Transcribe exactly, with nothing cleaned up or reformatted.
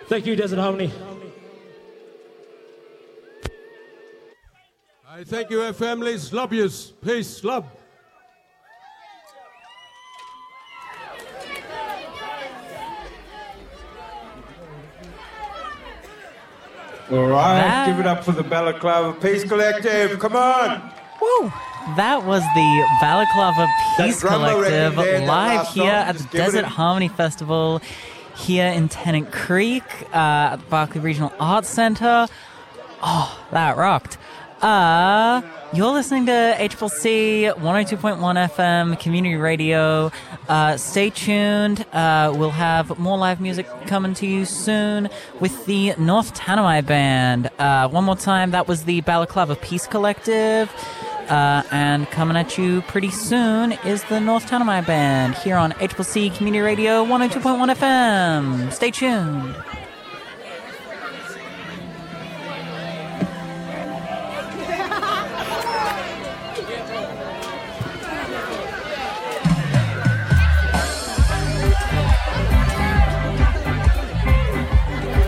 Thank you, Desert Harmony. All right, thank you, our families. Love yous. Peace. Love. All right, That- give it up for the Balaclava Peace Collective. Come on. Woo! That was the Balaclava Peace That drummer Collective record there, that live last here song, at the just give it Desert in. Harmony Festival here in Tennant Creek uh, at the Berkeley Regional Arts Centre. Oh, that rocked. Uh, you're listening to H C C one oh two point one F M Community Radio. Uh, stay tuned. Uh, we'll have more live music coming to you soon with the North Tanami Band. Uh, one more time, that was the Balaclava Peace Collective. Uh, and coming at you pretty soon is the North Tanami Band here on H C C Community Radio one oh two point one F M. Stay tuned.